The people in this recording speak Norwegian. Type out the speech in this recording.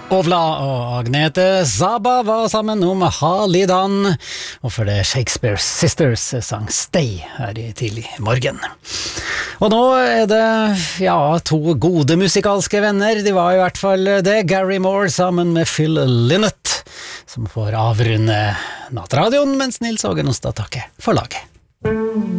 Ovla og Agnete Zaba var sammen om Halidan, og for det Shakespeare Sisters sang Stay her i tidlig morgen. Og nå det, to gode musikalske venner, de var i hvert fall det, Gary Moore sammen med Phil Lynott, som får avrunde nattradioen, mens Nils Åge Nostad takker for laget.